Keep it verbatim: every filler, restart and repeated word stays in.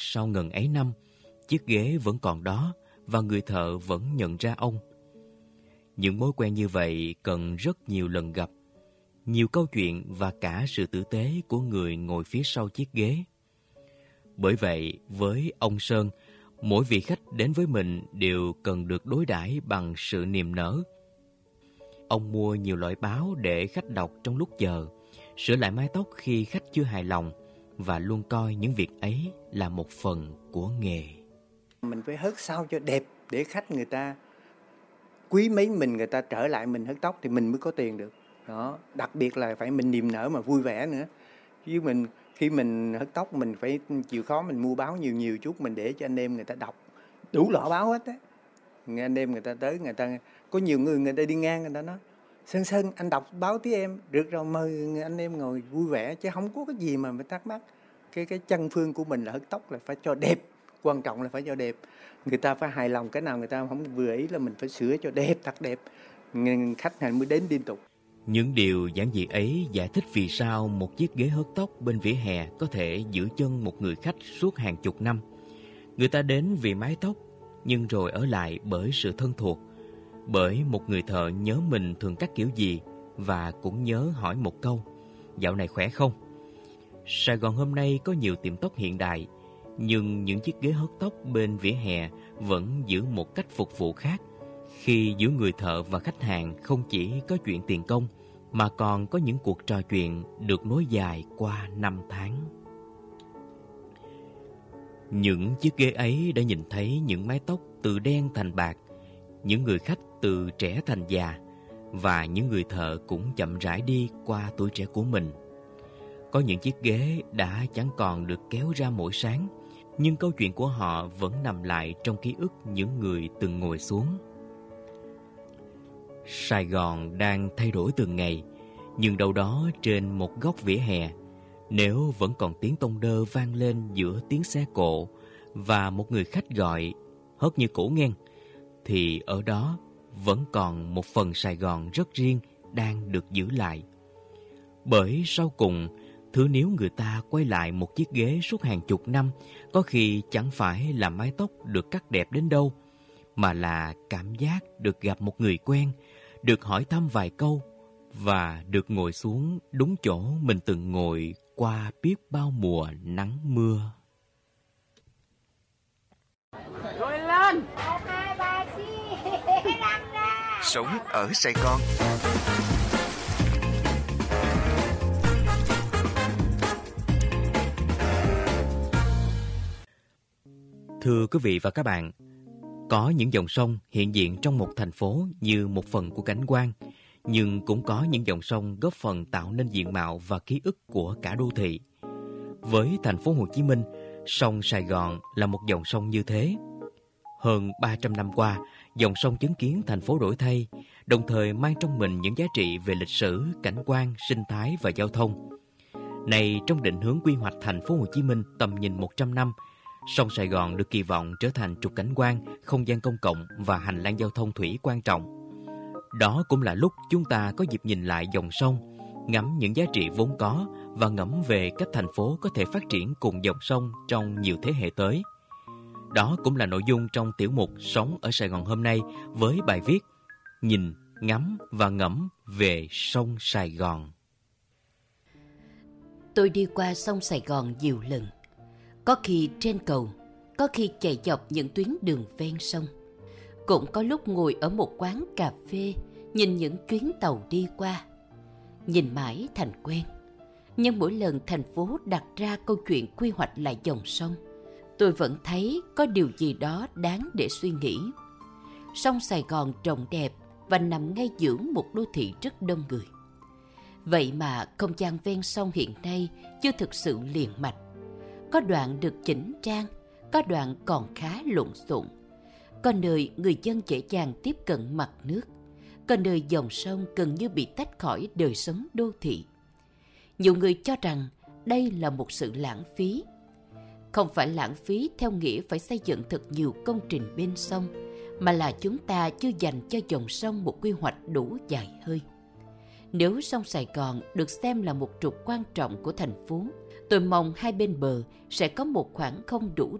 sau ngần ấy năm, chiếc ghế vẫn còn đó và người thợ vẫn nhận ra ông. Những mối quen như vậy cần rất nhiều lần gặp, nhiều câu chuyện và cả sự tử tế của người ngồi phía sau chiếc ghế. Bởi vậy, với ông Sơn, mỗi vị khách đến với mình đều cần được đối đãi bằng sự niềm nở. Ông mua nhiều loại báo để khách đọc trong lúc chờ, sửa lại mái tóc khi khách chưa hài lòng và luôn coi những việc ấy là một phần của nghề. Mình phải hớt sao cho đẹp để khách người ta quý mến mình, người ta trở lại mình hớt tóc thì mình mới có tiền được. Đó, đặc biệt là phải mình niềm nở mà vui vẻ nữa. Chứ mình khi mình hớt tóc mình phải chịu khó mình mua báo nhiều nhiều chút, mình để cho anh em người ta đọc đủ loại báo hết á. Anh em người ta tới, người ta có nhiều người người ta đi ngang, người ta nói Sơn Sơn anh đọc báo tí em, được rồi mời anh em ngồi vui vẻ, chứ không có cái gì mà phải thắc mắc. Cái cái chân phương của mình là hớt tóc là phải cho đẹp, quan trọng là phải cho đẹp. Người ta phải hài lòng, cái nào người ta không vừa ý là mình phải sửa cho đẹp, thật đẹp, khách hàng mới đến liên tục. Những điều giản dị ấy giải thích vì sao một chiếc ghế hớt tóc bên vỉa hè có thể giữ chân một người khách suốt hàng chục năm. Người ta đến vì mái tóc, nhưng rồi ở lại bởi sự thân thuộc, bởi một người thợ nhớ mình thường cắt kiểu gì và cũng nhớ hỏi một câu: dạo này khỏe không? Sài Gòn hôm nay có nhiều tiệm tóc hiện đại, nhưng những chiếc ghế hớt tóc bên vỉa hè vẫn giữ một cách phục vụ khác, khi giữa người thợ và khách hàng không chỉ có chuyện tiền công, mà còn có những cuộc trò chuyện được nối dài qua năm tháng. Những chiếc ghế ấy đã nhìn thấy những mái tóc từ đen thành bạc, những người khách từ trẻ thành già, và những người thợ cũng chậm rãi đi qua tuổi trẻ của mình. Có những chiếc ghế đã chẳng còn được kéo ra mỗi sáng, nhưng câu chuyện của họ vẫn nằm lại trong ký ức những người từng ngồi xuống. Sài Gòn đang thay đổi từng ngày, nhưng đâu đó trên một góc vỉa hè, nếu vẫn còn tiếng tông đơ vang lên giữa tiếng xe cộ và một người khách gọi hớt như cũ nghe, thì ở đó vẫn còn một phần Sài Gòn rất riêng đang được giữ lại. Bởi sau cùng, thứ nếu người ta quay lại một chiếc ghế suốt hàng chục năm, có khi chẳng phải là mái tóc được cắt đẹp đến đâu, mà là cảm giác được gặp một người quen, được hỏi thăm vài câu và được ngồi xuống đúng chỗ mình từng ngồi qua biết bao mùa nắng mưa. Rồi lên! Sống ở Sài Gòn. Thưa quý vị và các bạn, có những dòng sông hiện diện trong một thành phố như một phần của cảnh quan, nhưng cũng có những dòng sông góp phần tạo nên diện mạo và ký ức của cả đô thị. Với thành phố Hồ Chí Minh, sông Sài Gòn là một dòng sông như thế. Hơn ba trăm năm qua, dòng sông chứng kiến thành phố đổi thay, đồng thời mang trong mình những giá trị về lịch sử, cảnh quan, sinh thái và giao thông. Này, trong định hướng quy hoạch thành phố Hồ Chí Minh tầm nhìn một trăm năm, sông Sài Gòn được kỳ vọng trở thành trục cảnh quan, không gian công cộng và hành lang giao thông thủy quan trọng. Đó cũng là lúc chúng ta có dịp nhìn lại dòng sông, ngắm những giá trị vốn có và ngẫm về cách thành phố có thể phát triển cùng dòng sông trong nhiều thế hệ tới. Đó cũng là nội dung trong tiểu mục Sống ở Sài Gòn hôm nay với bài viết Nhìn, ngắm và ngẫm về sông Sài Gòn. Tôi đi qua sông Sài Gòn nhiều lần, có khi trên cầu, có khi chạy dọc những tuyến đường ven sông. Cũng có lúc ngồi ở một quán cà phê, nhìn những chuyến tàu đi qua. Nhìn mãi thành quen. Nhưng mỗi lần thành phố đặt ra câu chuyện quy hoạch lại dòng sông, tôi vẫn thấy có điều gì đó đáng để suy nghĩ. Sông Sài Gòn rộng đẹp và nằm ngay giữa một đô thị rất đông người. Vậy mà không gian ven sông hiện nay chưa thực sự liền mạch. Có đoạn được chỉnh trang, có đoạn còn khá lộn xộn. Có nơi người dân dễ dàng tiếp cận mặt nước, có nơi dòng sông gần như bị tách khỏi đời sống đô thị. Nhiều người cho rằng đây là một sự lãng phí. Không phải lãng phí theo nghĩa phải xây dựng thật nhiều công trình bên sông, mà là chúng ta chưa dành cho dòng sông một quy hoạch đủ dài hơi. Nếu sông Sài Gòn được xem là một trục quan trọng của thành phố, tôi mong hai bên bờ sẽ có một khoảng không đủ